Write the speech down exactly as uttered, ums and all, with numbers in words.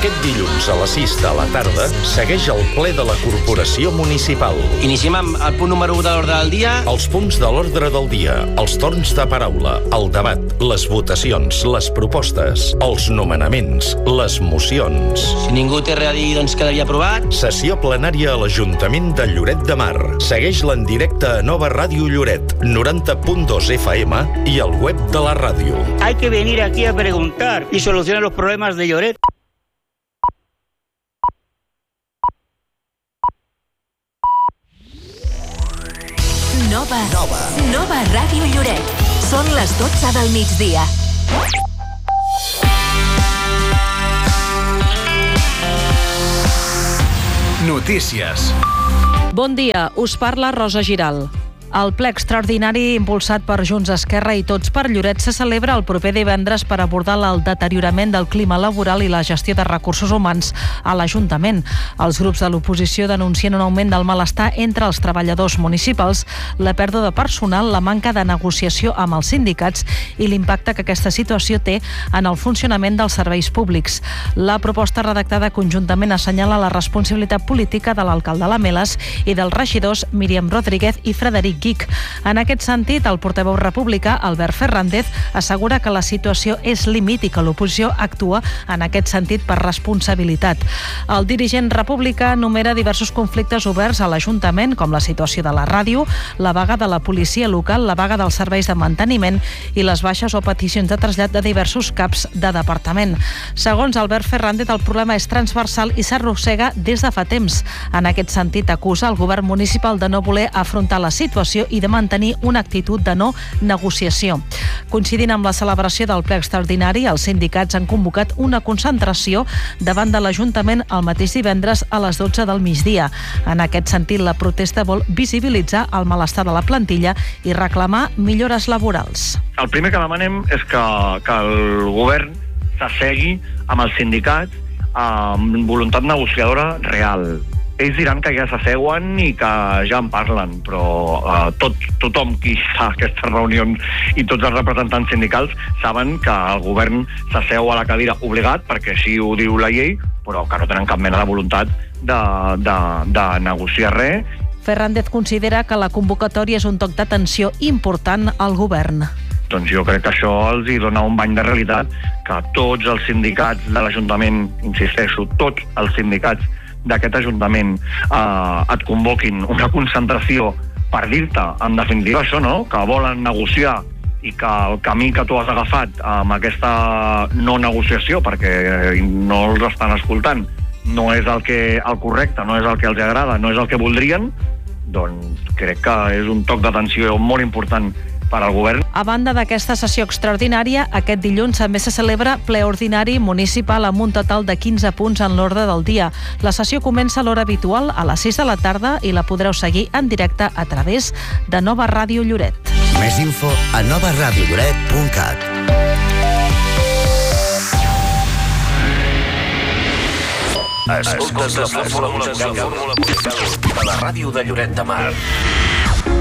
Aquest dilluns a les sis de la tarda segueix el ple de la Corporació Municipal. Iniciem amb el punt número u de l'ordre del dia. Els punts de l'ordre del dia, els torns de paraula, el debat, les votacions, les propostes, els nomenaments, les mocions. Si ningú té res a dir, doncs quedaria aprovat. Sessió plenària a l'Ajuntament de Lloret de Mar. Segueix-la en directe a Nova Ràdio Lloret, noranta punt dos F M i al web de la ràdio. Hay que venir aquí a preguntar y solucionar los problemas de Lloret. Nova, Nova, Nova Ràdio Lloret. Són les dotze del migdia. Notícies. Bon dia, us parla Rosa Giral. El ple extraordinari impulsat per Junts, Esquerra i Tots per Lloret se celebra el proper divendres per abordar el deteriorament del clima laboral i la gestió de recursos humans a l'Ajuntament. Els grups de l'oposició denuncien un augment del malestar entre els treballadors municipals, la pèrdua de personal, la manca de negociació amb els sindicats i l'impacte que aquesta situació té en el funcionament dels serveis públics. La proposta redactada conjuntament assenyala la responsabilitat política de l'alcalde Lameles i dels regidors Míriam Rodríguez i Frederic Guic. En aquest sentit, el portaveu republicà, Albert Fernández, assegura que la situació és límit i que l'oposició actua en aquest sentit per responsabilitat. El dirigent republicà enumera diversos conflictes oberts a l'Ajuntament, com la situació de la ràdio, la vaga de la policia local, la vaga dels serveis de manteniment i les baixes o peticions de trasllat de diversos caps de departament. Segons Albert Fernández, el problema és transversal i s'arrossega des de fa temps. En aquest sentit, acusa el govern municipal de no voler afrontar la situació i de mantenir una actitud de no negociació. Coincidint amb la celebració del ple extraordinari, els sindicats han convocat una concentració davant de l'Ajuntament el mateix divendres a les dotze del migdia. En aquest sentit, la protesta vol visibilitzar el malestar de la plantilla i reclamar millores laborals. El primer que demanem és que, que el govern s'assegui amb els sindicats amb voluntat negociadora real. Ells diran que ja s'asseuen i que ja en parlen, però eh, tot, tothom qui fa aquestes reunions i tots els representants sindicals saben que el govern s'asseu a la cadira obligat, perquè així ho diu la llei, però que no tenen cap mena de voluntat de, de, de negociar res. Fernández considera que la convocatòria és un toc d'atenció important al govern. Doncs jo crec que això els hi dona un bany de realitat, que tots els sindicats de l'Ajuntament, insisteixo, tots els sindicats d'aquest Ajuntament eh, et convoquin una concentració per dir-te, en definitiva, això, no? Que volen negociar i que el camí que tu has agafat amb aquesta no negociació, perquè no els estan escoltant, no és el, que, el correcte, no és el que els agrada, no és el que voldrien, doncs crec que és un toc d'atenció molt important per al govern. A banda d'aquesta sessió extraordinària, aquest dilluns també se celebra ple ordinari municipal amb un total de quinze punts en l'ordre del dia. La sessió comença a l'hora habitual, a les sis de la tarda, i la podreu seguir en directe a través de Nova Ràdio Lloret. Més info a nova ràdio lloret punt cat. Escoltes la fórmula musical de la ràdio de Lloret de Mar.